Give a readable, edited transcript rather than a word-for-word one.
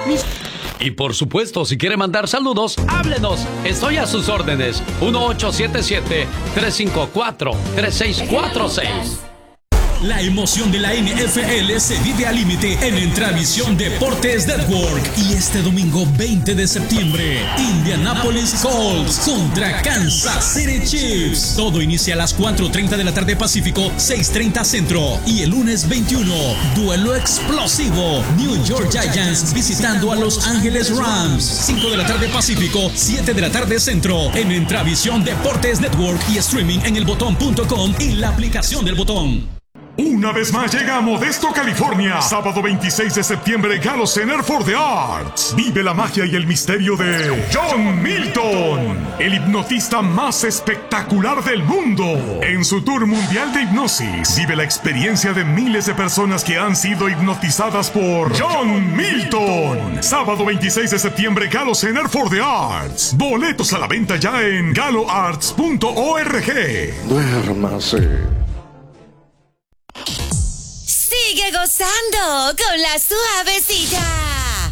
Y por supuesto, si quiere mandar saludos, háblenos. Estoy a sus órdenes. 1877-354-3646. La emoción de la NFL se vive al límite en Entravisión Deportes Network. Y este domingo 20 de septiembre, Indianapolis Colts contra Kansas City Chiefs. Todo inicia a las 4:30 de la tarde Pacífico, 6:30 Centro. Y el lunes 21, duelo explosivo. New York Giants visitando a Los Ángeles Rams. 5 de la tarde Pacífico, 7 de la tarde Centro. En Entravisión Deportes Network y streaming en elbotón.com y la aplicación del Botón. Una vez más llega a Modesto, California. Sábado 26 de septiembre, Galo Center for the Arts. Vive la magia y el misterio de John Milton, el hipnotista más espectacular del mundo. En su tour mundial de hipnosis, vive la experiencia de miles de personas que han sido hipnotizadas por John Milton. Sábado 26 de septiembre, Galo Center for the Arts. Boletos a la venta ya en galoarts.org. Duérmase. Sigue gozando con la suavecita.